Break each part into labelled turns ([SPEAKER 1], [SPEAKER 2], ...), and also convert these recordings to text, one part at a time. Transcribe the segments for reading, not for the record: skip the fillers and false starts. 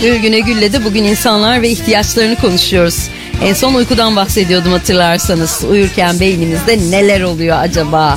[SPEAKER 1] Güne Gül'le de bugün insanlar ve ihtiyaçlarını konuşuyoruz. En son uykudan bahsediyordum hatırlarsanız. Uyurken beynimizde neler oluyor acaba?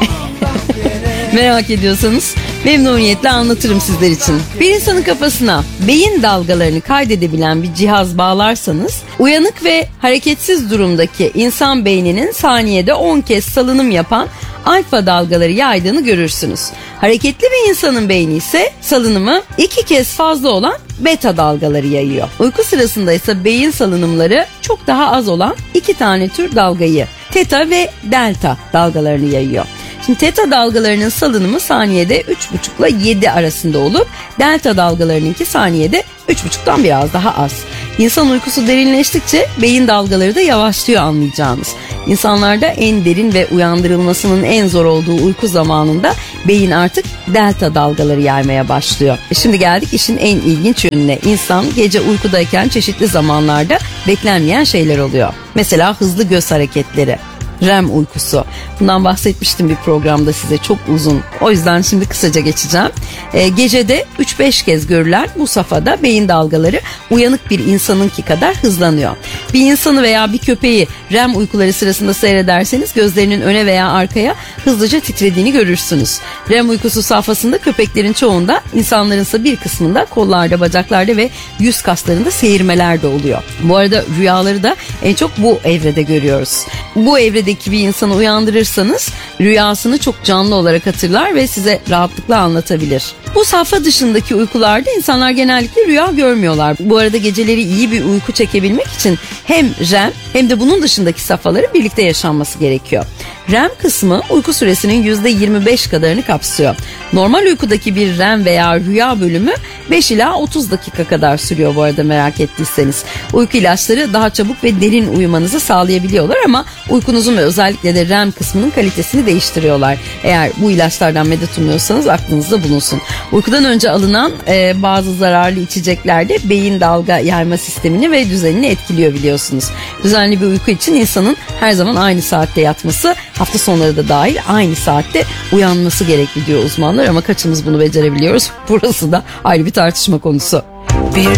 [SPEAKER 1] Merak ediyorsanız memnuniyetle anlatırım sizler için. Bir insanın kafasına beyin dalgalarını kaydedebilen bir cihaz bağlarsanız, uyanık ve hareketsiz durumdaki insan beyninin saniyede 10 kez salınım yapan alfa dalgaları yaydığını görürsünüz. Hareketli bir insanın beyni ise salınımı 2 kez fazla olan beta dalgaları yayıyor. Uyku sırasında ise beyin salınımları çok daha az olan 2 tane tür dalgayı, teta ve delta dalgalarını yayıyor. Şimdi teta dalgalarının salınımı saniyede 3,5 ile 7 arasında olup delta dalgalarınınki saniyede 3,5'tan biraz daha az. İnsan uykusu derinleştikçe beyin dalgaları da yavaşlıyor anlayacağınız. İnsanlarda en derin ve uyandırılmasının en zor olduğu uyku zamanında beyin artık delta dalgaları yaymaya başlıyor. Şimdi geldik işin en ilginç yönüne. İnsan gece uykudayken çeşitli zamanlarda beklenmeyen şeyler oluyor. Mesela hızlı göz hareketleri. REM uykusu. Bundan bahsetmiştim bir programda size, çok uzun. O yüzden şimdi kısaca geçeceğim. Gecede 3-5 kez görülen bu safhada beyin dalgaları uyanık bir insanınki kadar hızlanıyor. Bir insanı veya bir köpeği REM uykuları sırasında seyrederseniz gözlerinin öne veya arkaya hızlıca titrediğini görürsünüz. REM uykusu safhasında köpeklerin çoğunda, insanların ise bir kısmında kollarda, bacaklarda ve yüz kaslarında seyirmeler de oluyor. Bu arada rüyaları da en çok bu evrede görüyoruz. Bu evredeki bir insanı uyandırırsanız rüyasını çok canlı olarak hatırlar ve size rahatlıkla anlatabilir. Bu safha dışındaki uykularda insanlar genellikle rüya görmüyorlar. Bu arada geceleri iyi bir uyku çekebilmek için hem REM hem de bunun dışındaki safhaların birlikte yaşanması gerekiyor. REM kısmı uyku süresinin %25 kadarını kapsıyor. Normal uykudaki bir REM veya rüya bölümü 5 ila 30 dakika kadar sürüyor bu arada, merak ettiyseniz. Uyku ilaçları daha çabuk ve derin uyumanızı sağlayabiliyorlar ama uykunuzun ve özellikle de REM kısmının kalitesini değiştiriyorlar. Eğer bu ilaçlardan medet umuyorsanız aklınızda bulunsun. Uykudan önce alınan bazı zararlı içecekler de beyin dalga yayma sistemini ve düzenini etkiliyor biliyorsunuz. Düzenli bir uyku için insanın her zaman aynı saatte yatması, hafta sonları da dahil aynı saatte uyanması gerekli diyor uzmanlar ama kaçımız bunu becerebiliyoruz? Burası da ayrı bir tartışma konusu.